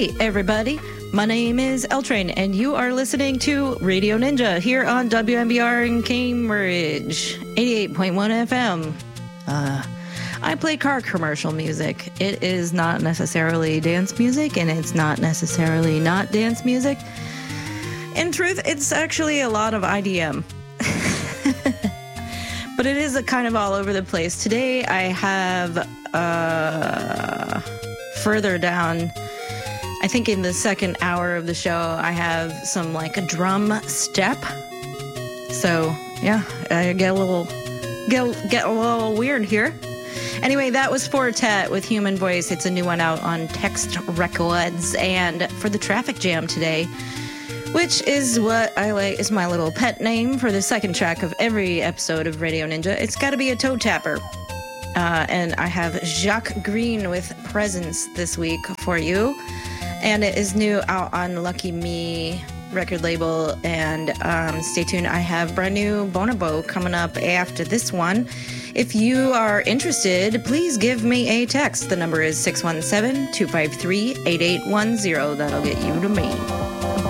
Hey, everybody. My name is L-Train, and you are listening to Radio Ninja here on WMBR in Cambridge, 88.1 FM. I play car commercial music. It is not necessarily dance music, and it's not necessarily not dance music. In truth, it's actually a lot of IDM. But it is a kind of all over the place. Today, I have further down, I think in the second hour of the show, I have some like a drum step. So yeah, I get a little weird here. Anyway, that was Fortet with Human Voice. It's a new one out on Text Records. And for the Traffic Jam today, which is what I like, is my little pet name for the second track of every episode of Radio Ninja, it's got to be a toe tapper. And I have Jacques Green with Presence this week for you. And it is new out on Lucky Me record label. And stay tuned. I have brand new Bonobo coming up after this one. If you are interested, please give me a text. The number is 617-253-8810. That'll get you to me.